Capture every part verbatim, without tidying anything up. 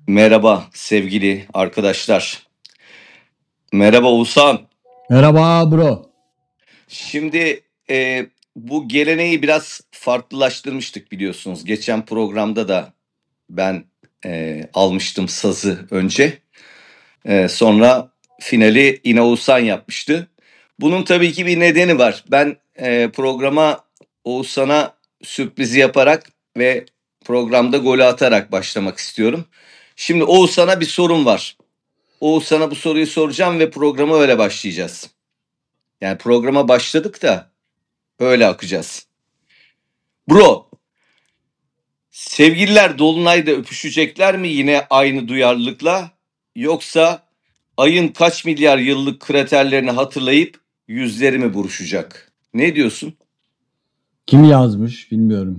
Merhaba sevgili arkadaşlar. Merhaba Oğuzhan. Merhaba bro. Şimdi e, bu geleneği biraz farklılaştırmıştık biliyorsunuz. Geçen programda da ben e, almıştım sazı önce. E, sonra finali yine Oğuzhan yapmıştı. Bunun tabii ki bir nedeni var. Ben e, programa Oğuzhan'a sürprizi yaparak ve programda golü atarak başlamak istiyorum. Şimdi Oğuzhan'a bir sorum var. Oğuz sana bu soruyu soracağım ve programa öyle başlayacağız. Yani programa başladık da öyle akacağız. Bro, sevgililer Dolunay'da öpüşecekler mi yine aynı duyarlılıkla? Yoksa ayın kaç milyar yıllık kraterlerini hatırlayıp yüzleri mi buruşacak? Ne diyorsun? Kim yazmış bilmiyorum.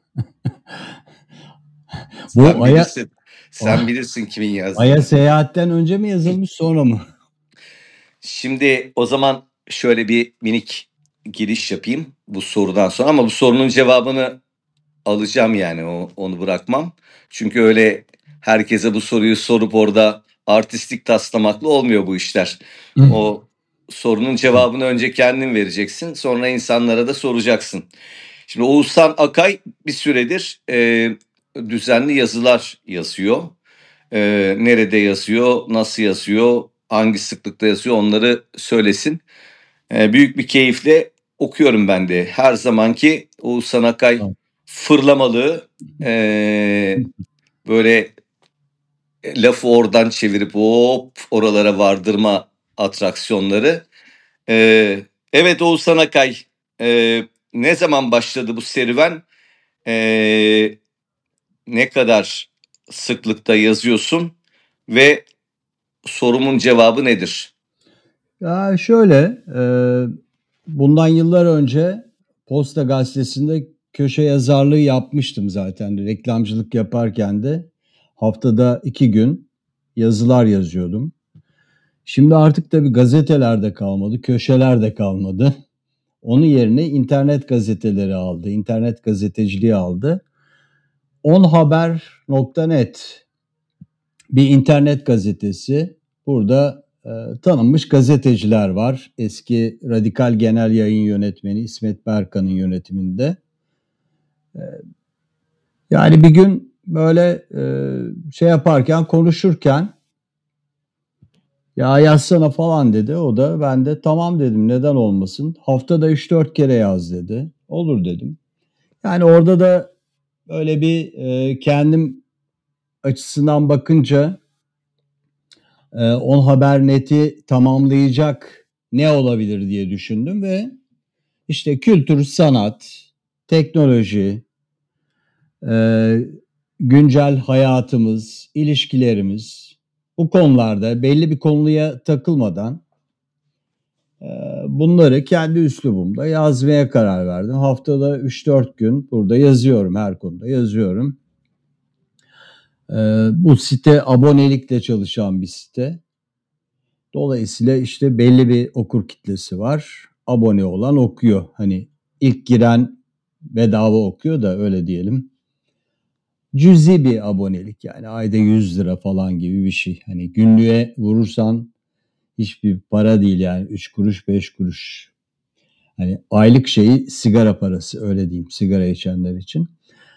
Sen Bu Ay'a bilirsin. Sen bilirsin kimin Ay'a yazdığını. seyahatten önce mi yazılmış sonra mı? Şimdi o zaman şöyle bir minik giriş yapayım bu sorudan sonra ama bu sorunun cevabını alacağım yani o, onu bırakmam. Çünkü öyle herkese bu soruyu sorup orada artistik taslamakla olmuyor bu işler. O sorunun cevabını önce kendin vereceksin, sonra insanlara da soracaksın. Şimdi Oğuzhan Akay bir süredir e, düzenli yazılar yazıyor. E, nerede yazıyor, nasıl yazıyor, hangi sıklıkta yazıyor onları söylesin. E, büyük bir keyifle okuyorum ben de. Her zamanki Oğuzhan Akay fırlamalı, e, böyle lafı oradan çevirip hop oralara vardırma atraksiyonları. E, evet Oğuzhan Akay, e, ne zaman başladı bu serüven? E, ne kadar sıklıkta yazıyorsun ve sorumun cevabı nedir? Ya şöyle, e, bundan yıllar önce Posta Gazetesi'nde köşe yazarlığı yapmıştım zaten. Reklamcılık yaparken de haftada iki gün yazılar yazıyordum. Şimdi artık tabii gazetelerde kalmadı, köşelerde kalmadı. Onun yerine internet gazeteleri aldı, internet gazeteciliği aldı. onhaber nokta net bir internet gazetesi. Burada e, tanınmış gazeteciler var. Eski Radikal Genel Yayın Yönetmeni İsmet Berkan'ın yönetiminde. E, yani bir gün böyle e, şey yaparken, konuşurken ya yazsana falan dedi. O da ben de tamam dedim, neden olmasın. Haftada üç dört kere yaz dedi. Olur dedim. Yani orada da böyle bir e, kendim açısından bakınca e, on haber neti tamamlayacak ne olabilir diye düşündüm ve işte kültür, sanat, teknoloji, e, güncel hayatımız, ilişkilerimiz, bu konularda belli bir konuya takılmadan e, bunları kendi üslubumda yazmaya karar verdim. Haftada üç dört gün burada yazıyorum, her konuda yazıyorum. E, bu site abonelikle çalışan bir site. Dolayısıyla işte belli bir okur kitlesi var. Abone olan okuyor. Hani ilk giren bedava okuyor da öyle diyelim. Cüzi bir abonelik, yani ayda yüz lira falan gibi bir şey. Hani günlüğe vurursan hiçbir para değil, yani üç kuruş beş kuruş. Hani aylık şeyi sigara parası, öyle diyeyim, sigara içenler için.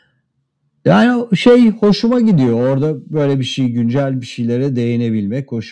Yani şey hoşuma gidiyor, orada böyle bir şey, güncel bir şeylere değinebilmek hoşuma